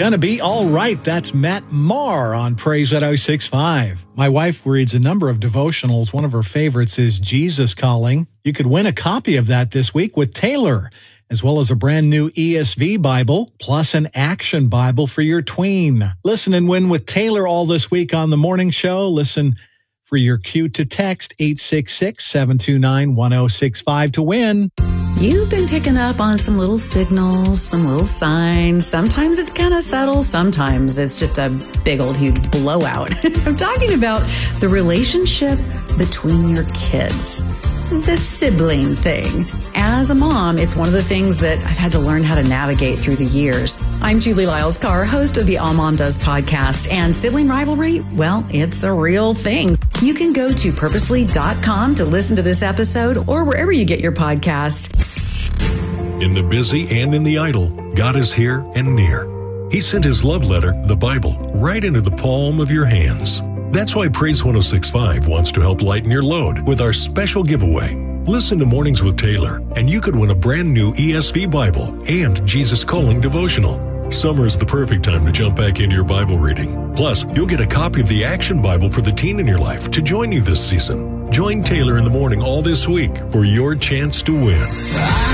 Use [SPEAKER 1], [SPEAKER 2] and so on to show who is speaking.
[SPEAKER 1] Gonna be all right. That's Matt Maher on Praise at 106.5. My wife reads a number of devotionals. One of her favorites is Jesus Calling. You could win a copy of that this week with Taylor, as well as a brand new ESV Bible, plus an action Bible for your tween. Listen and win with Taylor all this week on The Morning Show. Listen for your cue to text 866-729-1065 to win.
[SPEAKER 2] You've been picking up on some little signals, some little signs. Sometimes it's kind of subtle. Sometimes it's just a big old huge blowout. I'm talking about the relationship between your kids. The sibling thing. As a mom, it's one of the things that I've had to learn how to navigate through the years. I'm Julie Lyles-Carr, host of the All Mom Does podcast, and sibling rivalry, well, it's a real thing. You can go to purposely.com to listen to this episode or wherever you get your podcast.
[SPEAKER 3] In the busy and in the idle, God is here and near. He sent his love letter, the Bible, right into the palm of your hands. That's why Praise 106.5 wants to help lighten your load with our special giveaway. Listen to Mornings with Taylor, and you could win a brand new ESV Bible and Jesus Calling devotional. Summer is the perfect time to jump back into your Bible reading. Plus, you'll get a copy of the Action Bible for the teen in your life to join you this season. Join Taylor in the morning all this week for your chance to win.